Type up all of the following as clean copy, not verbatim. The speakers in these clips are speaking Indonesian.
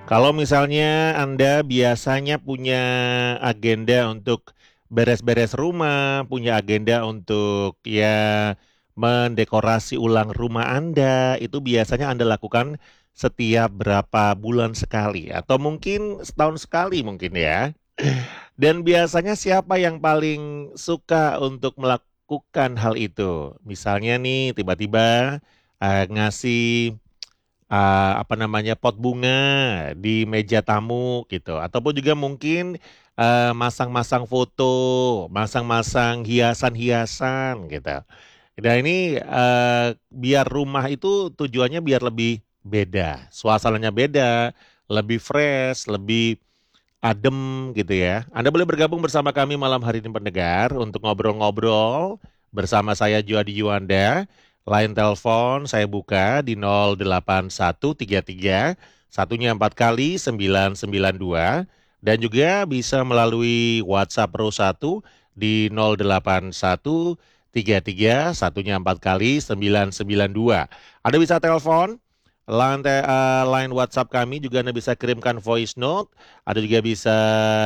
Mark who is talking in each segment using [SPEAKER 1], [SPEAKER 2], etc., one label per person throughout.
[SPEAKER 1] Kalau misalnya Anda biasanya punya agenda untuk beres-beres rumah, punya agenda untuk ya mendekorasi ulang rumah Anda, itu biasanya Anda lakukan setiap berapa bulan sekali atau mungkin setahun sekali mungkin ya. Dan biasanya siapa yang paling suka untuk melakukan hal itu? Misalnya nih tiba-tiba ngasih apa namanya pot bunga di meja tamu gitu ataupun juga mungkin masang-masang foto, masang-masang hiasan-hiasan gitu. Dan ini biar rumah itu tujuannya biar lebih beda, suasananya beda, lebih fresh, lebih adem gitu ya. Anda boleh bergabung bersama kami malam hari ini pendengar untuk ngobrol-ngobrol bersama saya Juadi Yuanda. Line telepon saya buka di 08133 satunya 4 kali 992 dan juga bisa melalui WhatsApp Pro 1 di 08133 satunya 4 kali 992. Anda bisa telepon line WhatsApp kami juga Anda bisa kirimkan voice note, ada juga bisa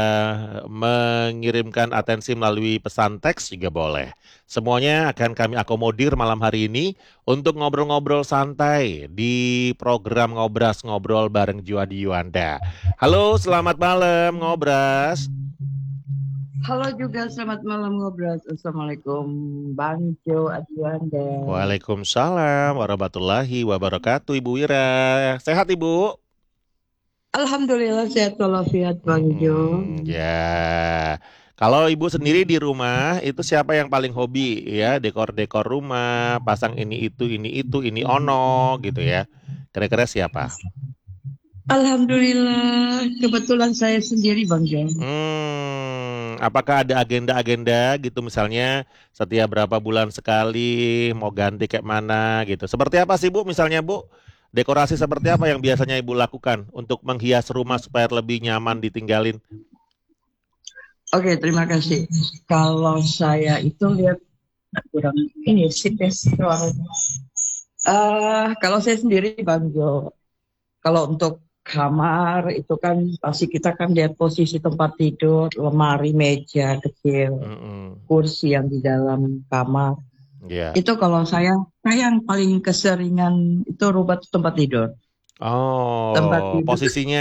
[SPEAKER 1] mengirimkan atensi melalui pesan teks juga boleh. Semuanya akan kami akomodir malam hari ini untuk ngobrol-ngobrol santai di program Ngobras Ngobrol bareng Juadi Yuanda. Halo, selamat malam Ngobras.
[SPEAKER 2] Halo juga, selamat malam ngobrol. Assalamualaikum, Bang Jo Adiwanda.
[SPEAKER 1] Waalaikumsalam warahmatullahi wabarakatuh, Ibu Wira. Sehat, Ibu?
[SPEAKER 2] Alhamdulillah sehat walafiat, Bang Jo.
[SPEAKER 1] Ya. Kalau ibu sendiri di rumah itu siapa yang paling hobi ya dekor-dekor rumah, pasang ini ono gitu ya. Kira-kira siapa?
[SPEAKER 2] Alhamdulillah, kebetulan saya sendiri, Bang Jo.
[SPEAKER 1] Apakah ada agenda-agenda gitu misalnya setiap berapa bulan sekali mau ganti kayak mana gitu. Seperti apa sih Bu misalnya Bu? Dekorasi seperti apa yang biasanya Ibu lakukan untuk menghias rumah supaya lebih nyaman ditinggalin?
[SPEAKER 2] Oke, terima kasih. Kalau saya itu lihat kurang ini sih suaranya. Kalau saya sendiri, Bang Jo, kalau untuk kamar itu kan pasti kita kan lihat posisi tempat tidur, lemari, meja kecil,
[SPEAKER 1] Mm-mm.
[SPEAKER 2] kursi yang di dalam kamar.
[SPEAKER 1] Ya.
[SPEAKER 2] Itu kalau saya yang paling keseringan itu rubah tempat tidur. Tempat
[SPEAKER 1] Oh,
[SPEAKER 2] tidur.
[SPEAKER 1] posisinya.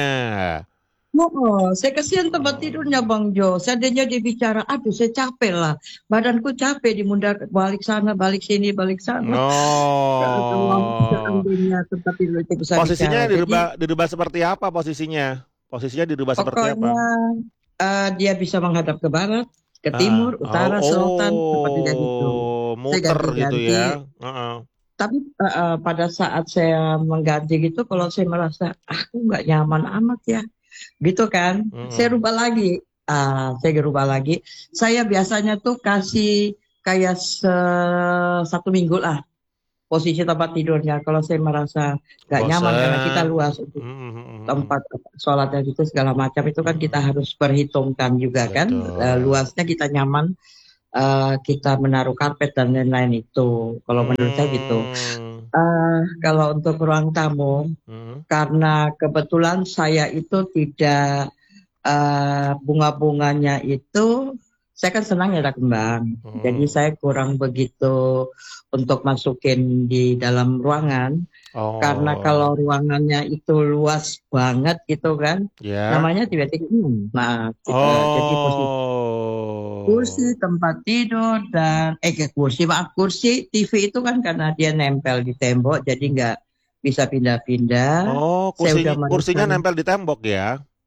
[SPEAKER 2] Oh, saya kasihan tempat tidurnya
[SPEAKER 1] Hmm.
[SPEAKER 2] Bang Jo. Seandainya dia bicara, aduh saya capek lah. Badanku capek dimundar balik sana, balik sini, balik sana. Kalau
[SPEAKER 1] Oh,
[SPEAKER 2] seandainya tempat tidur itu bisa
[SPEAKER 1] posisinya
[SPEAKER 2] bicara. Jadi
[SPEAKER 1] dirubah seperti apa posisinya? Posisinya dirubah seperti apa?
[SPEAKER 2] pokoknya dia bisa menghadap ke barat, ke
[SPEAKER 1] Ah,
[SPEAKER 2] timur, utara, selatan, seperti kayak gitu. Saya
[SPEAKER 1] muter gitu
[SPEAKER 2] ganti-ganti.
[SPEAKER 1] ya. Heeh.
[SPEAKER 2] Tapi pada saat saya mengganti gitu, kalau saya merasa aku nggak nyaman amat ya, gitu kan, saya
[SPEAKER 1] Mm-mm.
[SPEAKER 2] rubah lagi. Saya rubah lagi. Saya biasanya tuh kasih kayak 1 minggu lah posisi tempat tidurnya. Kalau saya merasa nggak nyaman karena kita
[SPEAKER 1] Bosen.
[SPEAKER 2] luas untuk
[SPEAKER 1] Mm-mm.
[SPEAKER 2] tempat sholatnya gitu segala macam itu kan kita
[SPEAKER 1] Mm-mm.
[SPEAKER 2] harus perhitungkan juga kan.
[SPEAKER 1] Betul.
[SPEAKER 2] Luasnya kita nyaman, kita menaruh karpet dan lain-lain itu. Kalau menurut saya gitu.
[SPEAKER 1] Hmm.
[SPEAKER 2] Kalau untuk ruang tamu,
[SPEAKER 1] Hmm.
[SPEAKER 2] karena kebetulan saya itu tidak bunga-bunganya itu, saya kan senang ya ada kembang. Jadi
[SPEAKER 1] Hmm.
[SPEAKER 2] saya kurang begitu untuk masukin di dalam ruangan. Karena kalau
[SPEAKER 1] Oh,
[SPEAKER 2] ruangannya itu luas banget gitu kan,
[SPEAKER 1] ya.
[SPEAKER 2] namanya tiba-tiba, nah, jadi posisi kursi
[SPEAKER 1] Oh.
[SPEAKER 2] tempat tidur dan kursi maaf kursi TV itu kan karena dia nempel di tembok jadi nggak bisa pindah-pindah.
[SPEAKER 1] Oh,
[SPEAKER 2] Saya udah
[SPEAKER 1] kursinya
[SPEAKER 2] memasang
[SPEAKER 1] nempel di tembok ya?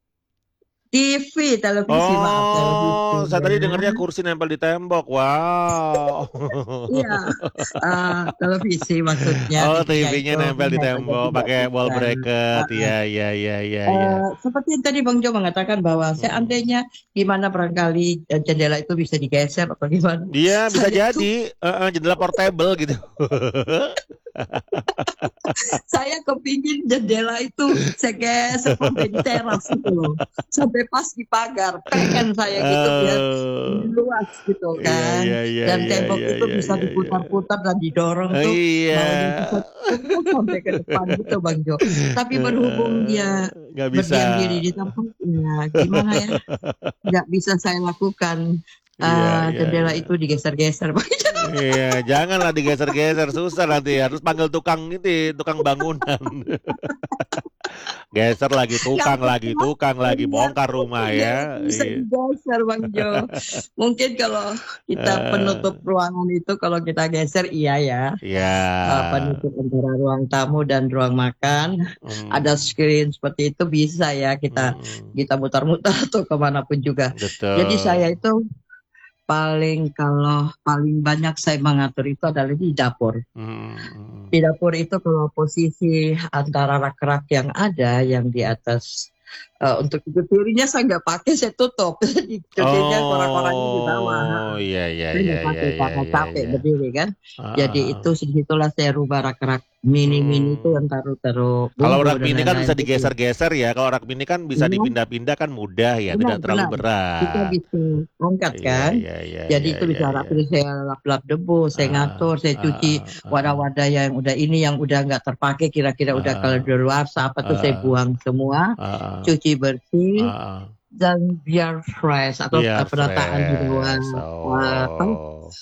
[SPEAKER 2] TV, televisi maaf
[SPEAKER 1] Oh, saya tadi
[SPEAKER 2] televisinya.
[SPEAKER 1] dengarnya kursi nempel di tembok. Wow.
[SPEAKER 2] Iya, televisi maksudnya
[SPEAKER 1] Oh,
[SPEAKER 2] TV-nya
[SPEAKER 1] TV-nya
[SPEAKER 2] itu
[SPEAKER 1] nempel di
[SPEAKER 2] nempel jadi
[SPEAKER 1] tembok
[SPEAKER 2] nggak
[SPEAKER 1] pakai wall
[SPEAKER 2] bisa.
[SPEAKER 1] bracket.
[SPEAKER 2] Uh,
[SPEAKER 1] Iya, iya, iya, iya, iya.
[SPEAKER 2] Seperti yang tadi Bang Jo mengatakan bahwa
[SPEAKER 1] Mm-mm.
[SPEAKER 2] seandainya gimana barangkali jendela itu bisa digeser atau gimana,
[SPEAKER 1] Iya, bisa
[SPEAKER 2] saya
[SPEAKER 1] jadi
[SPEAKER 2] tuh
[SPEAKER 1] jendela portable gitu.
[SPEAKER 2] Saya kepingin jendela itu saya geser sampai di teras gitu loh. Sampai pas di pagar. Pengen saya gitu biar
[SPEAKER 1] Oh.
[SPEAKER 2] luas gitu
[SPEAKER 1] Iya
[SPEAKER 2] kan.
[SPEAKER 1] iya iya
[SPEAKER 2] Dan
[SPEAKER 1] iya
[SPEAKER 2] tembok
[SPEAKER 1] iya
[SPEAKER 2] itu
[SPEAKER 1] iya
[SPEAKER 2] bisa
[SPEAKER 1] iya iya.
[SPEAKER 2] diputar-putar dan didorong tuh
[SPEAKER 1] Iya.
[SPEAKER 2] maunya bisa sampai ke depan gitu Bang Jo. Tapi berhubung dia
[SPEAKER 1] Nggak bisa.
[SPEAKER 2] berdiam diri di tempat, ya gimana ya? Nggak bisa saya lakukan
[SPEAKER 1] Iya iya
[SPEAKER 2] jendela
[SPEAKER 1] iya.
[SPEAKER 2] itu digeser-geser.
[SPEAKER 1] Iya, janganlah digeser-geser, susah nanti harus panggil tukang ini, tukang bangunan. Geser
[SPEAKER 2] Yang pertama,
[SPEAKER 1] tukang lagi,
[SPEAKER 2] benar
[SPEAKER 1] bongkar rumah
[SPEAKER 2] jendela itu
[SPEAKER 1] ya.
[SPEAKER 2] bisa
[SPEAKER 1] Iya.
[SPEAKER 2] digeser Bang Jo. Mungkin kalau kita
[SPEAKER 1] Eh,
[SPEAKER 2] penutup ruangan itu kalau kita geser iya ya.
[SPEAKER 1] ya,
[SPEAKER 2] Penutup antara ruang tamu dan ruang makan ada
[SPEAKER 1] hmm,
[SPEAKER 2] screen seperti itu bisa ya kita
[SPEAKER 1] hmm,
[SPEAKER 2] kita mutar-mutar atau kemanapun juga. Jadi saya
[SPEAKER 1] betul.
[SPEAKER 2] itu kalau paling banyak saya mengatur itu adalah di dapur.
[SPEAKER 1] Hmm,
[SPEAKER 2] Di dapur itu kalau posisi antara rak-rak yang ada yang di atas untuk cuci piringnya saya nggak pakai, saya tutup. Jadi cucinya korak-koraknya di bawah.
[SPEAKER 1] oh, iya iya
[SPEAKER 2] Saya
[SPEAKER 1] iya
[SPEAKER 2] nggak
[SPEAKER 1] iya
[SPEAKER 2] pakai
[SPEAKER 1] iya
[SPEAKER 2] karena
[SPEAKER 1] iya
[SPEAKER 2] capek
[SPEAKER 1] iya.
[SPEAKER 2] berdiri kan.
[SPEAKER 1] Ah, ah,
[SPEAKER 2] Jadi
[SPEAKER 1] ah.
[SPEAKER 2] itu disitulah saya rubah rak-rak mini-mini itu
[SPEAKER 1] Hmm.
[SPEAKER 2] yang taruh-taruh
[SPEAKER 1] Kalau
[SPEAKER 2] bumbu
[SPEAKER 1] rak
[SPEAKER 2] dan
[SPEAKER 1] mini kan
[SPEAKER 2] lain-lain
[SPEAKER 1] bisa
[SPEAKER 2] gitu.
[SPEAKER 1] digeser-geser ya. Kalau rak mini kan bisa
[SPEAKER 2] Iya,
[SPEAKER 1] dipindah-pindah kan mudah ya, tidak terlalu
[SPEAKER 2] benar-benar. Kita
[SPEAKER 1] berat.
[SPEAKER 2] bisa angkat
[SPEAKER 1] Iya
[SPEAKER 2] kan.
[SPEAKER 1] iya iya
[SPEAKER 2] Jadi
[SPEAKER 1] iya
[SPEAKER 2] itu
[SPEAKER 1] iya
[SPEAKER 2] bisa
[SPEAKER 1] iya.
[SPEAKER 2] rapi, saya lap-lap debu, saya
[SPEAKER 1] Ah,
[SPEAKER 2] ngatur, saya cuci
[SPEAKER 1] ah, ah, ah,
[SPEAKER 2] wadah-wadah yang udah ini, yang udah nggak terpakai, kira-kira udah kalau
[SPEAKER 1] ah,
[SPEAKER 2] luar apa tuh saya
[SPEAKER 1] ah,
[SPEAKER 2] buang semua,
[SPEAKER 1] ah,
[SPEAKER 2] cuci bersih,
[SPEAKER 1] ah, ah.
[SPEAKER 2] dan biar fresh atau
[SPEAKER 1] Biar
[SPEAKER 2] penataan di bawah
[SPEAKER 1] fresh.
[SPEAKER 2] apa,
[SPEAKER 1] Oh,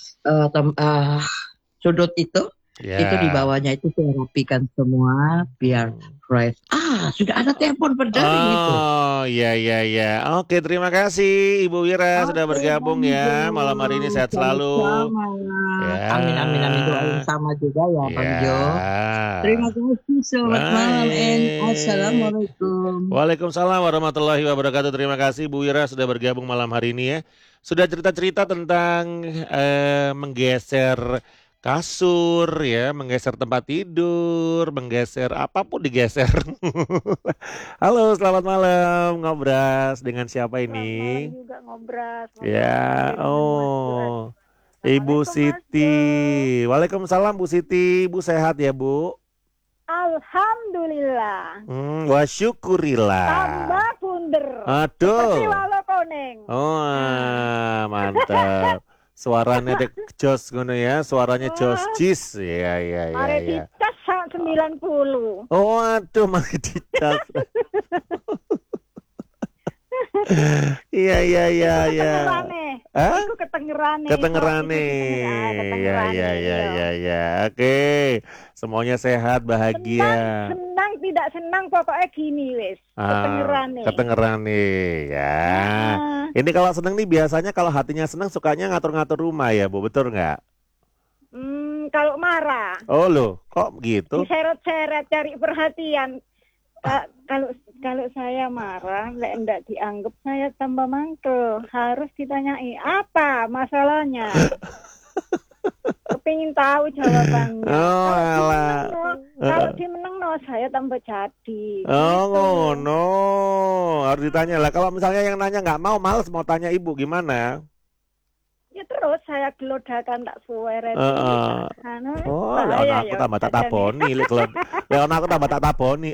[SPEAKER 2] sudut itu di
[SPEAKER 1] ya.
[SPEAKER 2] bawahnya itu saya rapikan semua biar
[SPEAKER 1] Hmm.
[SPEAKER 2] fresh. Sudah ada telepon berdering itu.
[SPEAKER 1] Oh, iya iya iya. Oke, terima kasih Ibu Wira sudah
[SPEAKER 2] Oke,
[SPEAKER 1] bergabung
[SPEAKER 2] Bang
[SPEAKER 1] ya.
[SPEAKER 2] Jo,
[SPEAKER 1] Malam hari ini sehat selalu.
[SPEAKER 2] sama-sama.
[SPEAKER 1] Ya.
[SPEAKER 2] Amin, amin, amin. Doa yang sama juga ya, Bang Jo.
[SPEAKER 1] Ya.
[SPEAKER 2] Terima kasih, selamat malam, and
[SPEAKER 1] Baik.
[SPEAKER 2] assalamualaikum.
[SPEAKER 1] Waalaikumsalam warahmatullahi wabarakatuh. Terima kasih Bu Wira sudah bergabung malam hari ini ya. Sudah cerita-cerita tentang menggeser kasur ya, menggeser tempat tidur, menggeser apapun digeser. Halo, selamat malam. Ngobras dengan siapa
[SPEAKER 3] Selamat malam
[SPEAKER 1] ini?
[SPEAKER 3] juga ngobras, ngobrol sama
[SPEAKER 1] Ya,
[SPEAKER 3] jaringan Mas Duran.
[SPEAKER 1] oh, Ibu
[SPEAKER 3] Assalamualaikum Mas
[SPEAKER 1] Siti.
[SPEAKER 3] Jo.
[SPEAKER 1] Waalaikumsalam Bu Siti. Bu sehat ya Bu?
[SPEAKER 3] Alhamdulillah.
[SPEAKER 1] Wah syukurillah.
[SPEAKER 3] Tambah bunder. Seperti
[SPEAKER 1] Aduh.
[SPEAKER 3] walo koneng.
[SPEAKER 1] Oh,
[SPEAKER 3] Nah.
[SPEAKER 1] mantap. Suaranya dek jos ngono ya, suaranya jos
[SPEAKER 3] Wah,
[SPEAKER 1] jis. Iya iya iya
[SPEAKER 3] mari
[SPEAKER 1] iya.
[SPEAKER 3] dicas 90.
[SPEAKER 1] Oh, aduh mari dicas. Iya iya iya iya.
[SPEAKER 3] Ketengerane.
[SPEAKER 1] Hah?
[SPEAKER 3] Iku ketengerane.
[SPEAKER 1] Ketengerane. Ya
[SPEAKER 3] Ketengerane.
[SPEAKER 1] ya ya
[SPEAKER 3] Iya.
[SPEAKER 1] ya ya. Oke. Semuanya sehat, bahagia.
[SPEAKER 3] Senang, senang, tidak senang, pokoknya gini wis. Ketengerane.
[SPEAKER 1] Ketengerane ya.
[SPEAKER 3] Heeh.
[SPEAKER 1] Ini kalau seneng nih biasanya kalau hatinya seneng sukanya ngatur-ngatur rumah ya, Bu. Betul nggak?
[SPEAKER 3] Kalau marah.
[SPEAKER 1] Oh loh, kok gitu?
[SPEAKER 3] Diseret-seret cari perhatian. Kalau saya marah, enggak dianggap saya tambah mangkel. Harus ditanyai apa masalahnya. Kepingin tahu jawabannya.
[SPEAKER 1] Oh alah.
[SPEAKER 3] Kalau dimeneng no, saya tambah jadi.
[SPEAKER 1] Oh
[SPEAKER 3] Gitu.
[SPEAKER 1] no, harus ditanya lah. Kalau misalnya yang nanya nggak mau, males mau tanya ibu gimana?
[SPEAKER 3] Ya terus saya gelodakan tak suweret.
[SPEAKER 1] Oh,
[SPEAKER 3] Bahaya
[SPEAKER 1] aku
[SPEAKER 3] ya.
[SPEAKER 1] tambah tak
[SPEAKER 3] Adanya.
[SPEAKER 1] taboni, Leon aku tambah tak taboni.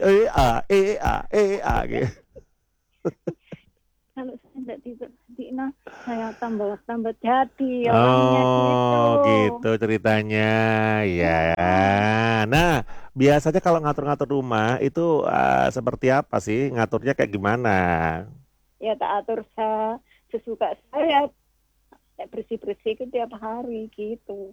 [SPEAKER 1] Gitu.
[SPEAKER 3] Kalau saya tidak diperhatiin, saya tambah jadi orangnya gitu.
[SPEAKER 1] Oh, gitu ceritanya. Ya. Nah, biasanya kalau ngatur-ngatur rumah itu seperti apa sih? Ngaturnya kayak gimana?
[SPEAKER 3] Ya tak atur saya sesuka saya. Bersih-bersih itu tiap hari gitu.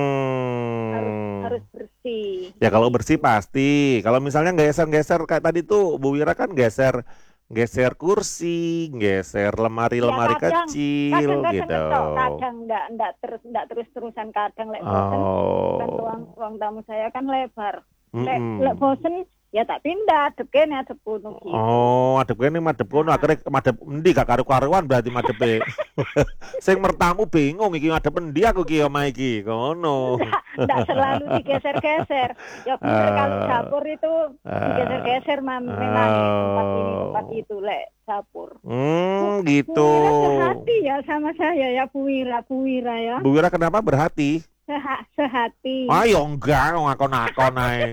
[SPEAKER 3] Harus bersih.
[SPEAKER 1] Ya kalau bersih pasti. Kalau misalnya geser-geser kayak tadi tuh Bu Wira kan geser kursi, geser lemari-lemari
[SPEAKER 3] Ya
[SPEAKER 1] kecil
[SPEAKER 3] kadang
[SPEAKER 1] gitu.
[SPEAKER 3] kadang enggak terus-terusan, kadang lek bosen kan ruang tamu saya kan lebar. Lek bosen ya tak pindah adepke nek adep kono gitu.
[SPEAKER 1] Oh, adep kene madep kono akhirnya madep endi gak karu-karuan berarti madepe. Sing mertamu bingung iki madep endi aku iki omah iki. Ngono.
[SPEAKER 3] Enggak selalu digeser-geser. Ya bener kalau dapur itu digeser-geser memang tempat itu lek dapur.
[SPEAKER 1] Gitu.
[SPEAKER 3] Bu Wira berhati ya sama saya ya Bu Wira ya.
[SPEAKER 1] Bu Wira kenapa berhati?
[SPEAKER 3] Sehati.
[SPEAKER 1] Ayo enggak, ngakon-ngakon ae.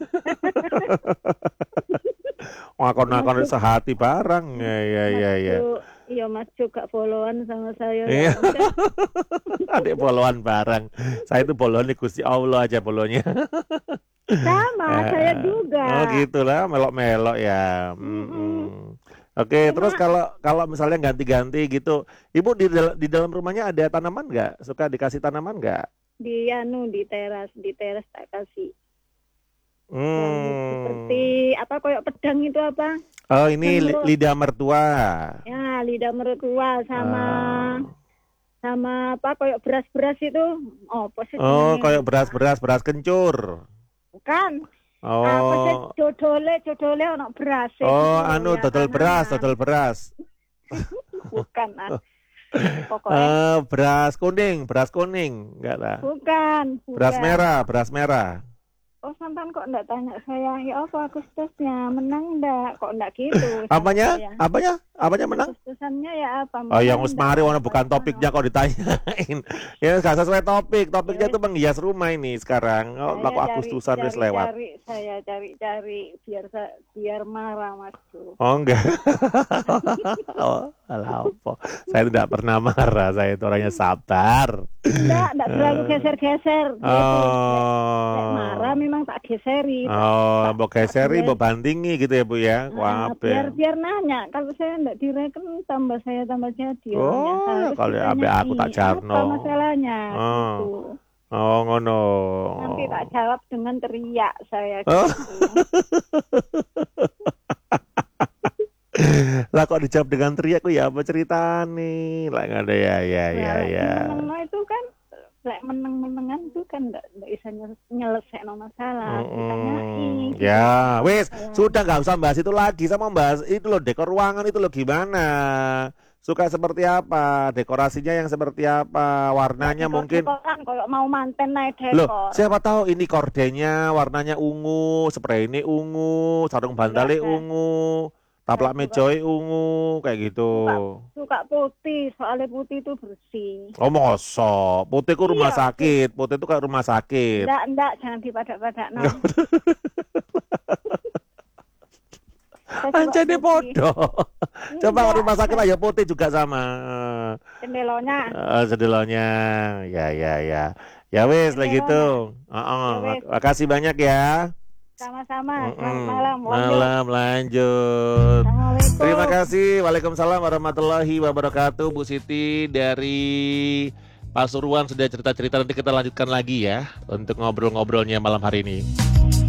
[SPEAKER 1] Ngakon-ngakon sehati barang. Ya.
[SPEAKER 3] Iya Mas juga followan sama saya.
[SPEAKER 1] Iya.
[SPEAKER 3] Ya udah.
[SPEAKER 1] Adik followan barang. Saya itu followan di Gusti Allah aja follow-nya.
[SPEAKER 3] Sama, saya juga.
[SPEAKER 1] Oh gitulah, melok-melok ya. Oke, terus kalau misalnya ganti-ganti gitu, Ibu di dalam rumahnya ada tanaman nggak? Suka dikasih tanaman nggak?
[SPEAKER 3] Di teras tak kasih. Seperti apa koyok pedang itu apa?
[SPEAKER 1] Oh, ini lidah mertua.
[SPEAKER 3] Ya, lidah mertua sama apa koyok beras-beras itu. Oh,
[SPEAKER 1] koyok beras kencur.
[SPEAKER 3] Bukan.
[SPEAKER 1] Oh.
[SPEAKER 3] Apa sih jodole ono beras.
[SPEAKER 1] Oh, dodol beras.
[SPEAKER 3] Bukan. Pokoknya.
[SPEAKER 1] Beras kuning, enggak lah.
[SPEAKER 3] Bukan.
[SPEAKER 1] Beras merah.
[SPEAKER 3] Oh, sampean kok enggak tanya saya, ya apa Agustusnya menang enggak? Kok enggak gitu?
[SPEAKER 1] Apanya menang?
[SPEAKER 3] Agustusannya ya apa?
[SPEAKER 1] Oh, yang Usmari bukan topiknya kok ditanyain. Ya enggak sesuai topik. Topiknya itu menghias rumah ini sekarang. Oh, laku Agustusan wis lewat.
[SPEAKER 3] Saya cari biar marah Mas.
[SPEAKER 1] Oh, enggak. Oh, alah apa. Saya tidak pernah marah. Saya itu orangnya sabar.
[SPEAKER 3] Enggak terlalu geser-geser.
[SPEAKER 1] Oh.
[SPEAKER 3] Marah memang tak geseri.
[SPEAKER 1] Oh, mbok geseri, mbok bandingi gitu ya Bu ya.
[SPEAKER 3] Biar nanya, kalau saya enggak direken tambah jadi.
[SPEAKER 1] Oh, kalau abe aku tak jarno.
[SPEAKER 3] Apa masalahnya? Gitu.
[SPEAKER 1] Oh, ngono.
[SPEAKER 3] Nanti tak jawab dengan teriak saya.
[SPEAKER 1] Oh.
[SPEAKER 3] Gitu.
[SPEAKER 1] Lah kok dijawab dengan teriak kok ya apa cerita nih? Lah enggak ada ya.
[SPEAKER 3] Menang itu kan menang-menangan itu kan enggak bisa nyelesain masalah.
[SPEAKER 1] Ya, wis, sudah nggak usah bahas itu lagi. Saya mau bahas itu loh, dekor ruangan itu loh gimana? Suka seperti apa? Dekorasinya yang seperti apa? Warnanya mungkin
[SPEAKER 3] kalau mau manten naik dekor.
[SPEAKER 1] Loh, siapa tahu ini kordenya warnanya ungu, spray ini ungu, sarung bantalnya ungu. Taplak mejoi ungu kayak gitu.
[SPEAKER 3] Suka putih, soalnya putih itu bersih.
[SPEAKER 1] Oh mosok, putih ku rumah sakit, putih itu kayak rumah sakit.
[SPEAKER 3] Enggak, jangan dipadak-padak.
[SPEAKER 1] Anjane podo. Coba rumah sakit aja putih juga sama.
[SPEAKER 3] Jendelanya.
[SPEAKER 1] Jendelanya, ya. Ya wes lah gitu. Makasih banyak ya.
[SPEAKER 3] Sama-sama. Selamat
[SPEAKER 1] malam. Lanjut. Terima kasih. Waalaikumsalam warahmatullahi wabarakatuh. Bu Siti dari Pasuruan sudah cerita-cerita. Nanti kita lanjutkan lagi ya untuk ngobrol-ngobrolnya malam hari ini.